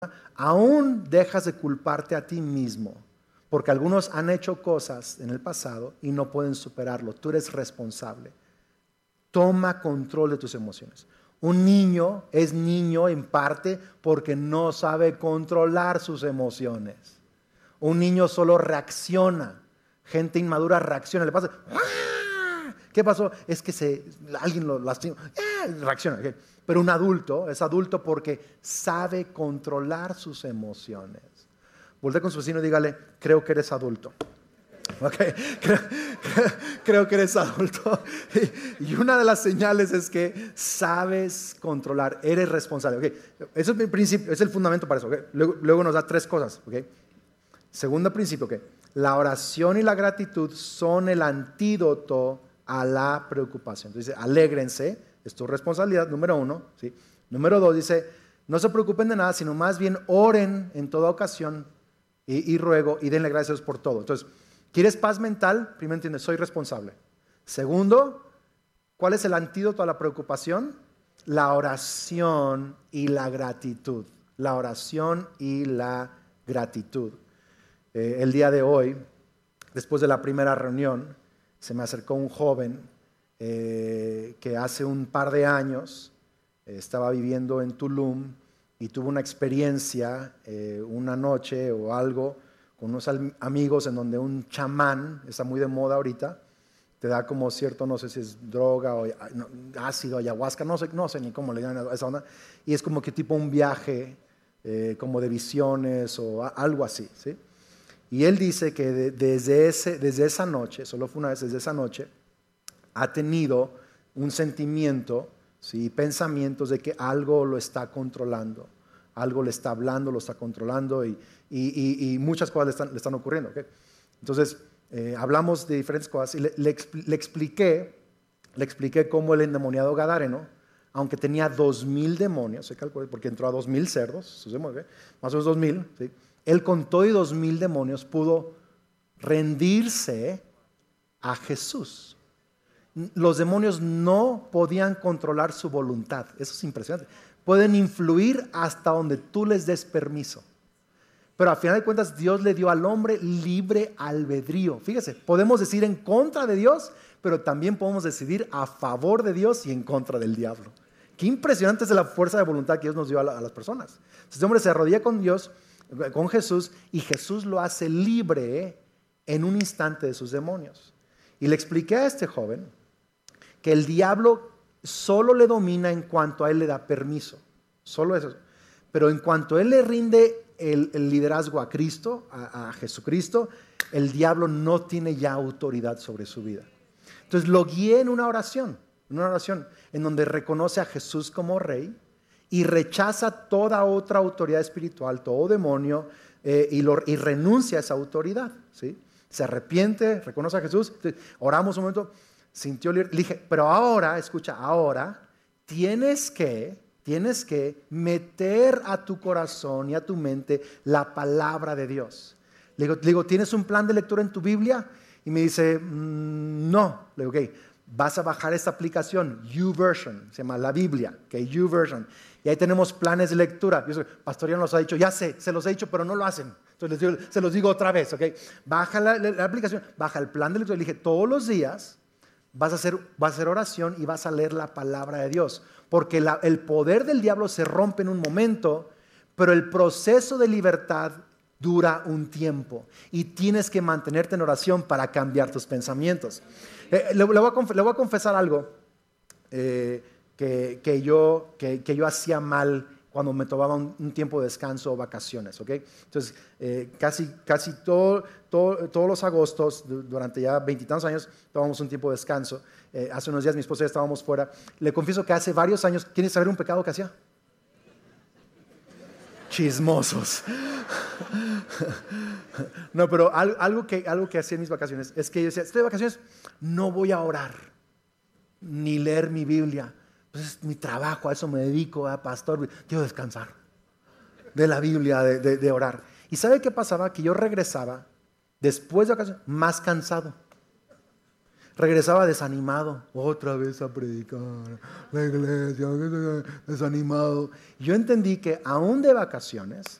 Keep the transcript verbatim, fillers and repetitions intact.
aún dejas de culparte a ti mismo, porque algunos han hecho cosas en el pasado y no pueden superarlo. Tú eres responsable. Toma control de tus emociones. Un niño es niño en parte porque no sabe controlar sus emociones. Un niño solo reacciona. Gente inmadura reacciona. Le pasa, ¡ah! ¿Qué pasó? Es que se, alguien lo lastimó. ¡Ah! Reacciona. ¿Okay? Pero un adulto es adulto porque sabe controlar sus emociones. Voltea con su vecino y dígale, creo que eres adulto. Okay. Creo, creo que eres adulto. Y una de las señales es que sabes controlar, eres responsable. Okay. Ese es el principio, es el fundamento para eso. Okay. Luego, luego nos da tres cosas. Okay. Segundo principio, okay. La oración y la gratitud son el antídoto a la preocupación. Entonces dice, alégrense, es tu responsabilidad, número uno. ¿sí? Número dos dice, no se preocupen de nada, sino más bien oren en toda ocasión y, y ruego y denle gracias a Dios por todo. Entonces, ¿quieres paz mental? Primero entiendes, soy responsable. Segundo, ¿cuál es el antídoto a la preocupación? La oración y la gratitud. La oración y la gratitud. Eh, el día de hoy, después de la primera reunión, se me acercó un joven eh, que hace un par de años eh, estaba viviendo en Tulum y tuvo una experiencia, eh, una noche o algo, con unos amigos en donde un chamán, está muy de moda ahorita, te da como cierto, no sé si es droga o no, ácido, ayahuasca, no sé, no sé ni cómo le llaman a esa onda, y es como que tipo un viaje eh, como de visiones o a, algo así, ¿sí? Y él dice que de, desde, ese, desde esa noche, solo fue una vez, desde esa noche, ha tenido un sentimiento, ¿sí? pensamientos de que algo lo está controlando, algo le está hablando, lo está controlando y, y, y, y muchas cosas le están, le están ocurriendo. ¿okay? Entonces, eh, hablamos de diferentes cosas y le, le, le, expliqué, le expliqué cómo el endemoniado gadareno, aunque tenía dos mil demonios, se calculó, porque entró a dos mil cerdos, ¿sí? más o menos dos mil, ¿sí? Él con todo y dos mil demonios pudo rendirse a Jesús. Los demonios no podían controlar su voluntad. Eso es impresionante. Pueden influir hasta donde tú les des permiso. Pero al final de cuentas Dios le dio al hombre libre albedrío. Fíjese, podemos decir en contra de Dios, pero también podemos decidir a favor de Dios y en contra del diablo. Qué impresionante es la fuerza de voluntad que Dios nos dio a, la, a las personas. Este hombre se arrodilla con Dios, con Jesús, y Jesús lo hace libre en un instante de sus demonios. Y le expliqué a este joven que el diablo solo le domina en cuanto a él le da permiso, solo eso. Pero en cuanto él le rinde el, el liderazgo a Cristo, a, a Jesucristo, el diablo no tiene ya autoridad sobre su vida. Entonces lo guié en una oración, en una oración en donde reconoce a Jesús como rey y rechaza toda otra autoridad espiritual, todo demonio, eh, y, lo, y renuncia a esa autoridad, ¿sí? Se arrepiente, reconoce a Jesús. Entonces, oramos un momento, sintió, le dije, pero ahora, escucha, ahora tienes que, tienes que meter a tu corazón y a tu mente la palabra de Dios. Le digo, le digo, ¿tienes un plan de lectura en tu Biblia? Y me dice, mmm, no. Le digo, ok, vas a bajar esta aplicación, YouVersion, se llama la Biblia, ok, YouVersion. Y ahí tenemos planes de lectura. Yo, Pastor ya nos ha dicho, ya sé, se los he dicho, pero no lo hacen. Entonces les digo, se los digo otra vez, ok. Baja la, la, la aplicación, baja el plan de lectura. Le dije, todos los días vas a, hacer, vas a hacer oración y vas a leer la palabra de Dios. Porque la, el poder del diablo se rompe en un momento, pero el proceso de libertad dura un tiempo. Y tienes que mantenerte en oración para cambiar tus pensamientos. Eh, le, le, voy a, le voy a confesar algo eh, que, que, yo, que, que yo hacía mal cuando me tomaba un, un tiempo de descanso o vacaciones. ¿okay? Entonces, eh, casi, casi todo, todo, todos los agostos, durante ya veintitantos años, tomábamos un tiempo de descanso. Eh, hace unos días mi esposa y yo estábamos fuera. Le confieso que hace varios años, ¿quieres saber un pecado que hacía? Chismosos. No, pero algo que, algo que hacía en mis vacaciones es que yo decía, estoy de vacaciones, no voy a orar, ni leer mi Biblia. Pues es mi trabajo, a eso me dedico, a pastor, quiero descansar de la Biblia, de, de, de orar. ¿Y sabe qué pasaba? Que yo regresaba, después de vacaciones, más cansado. regresaba desanimado, otra vez a predicar, la iglesia, desanimado. Yo entendí que aún de vacaciones,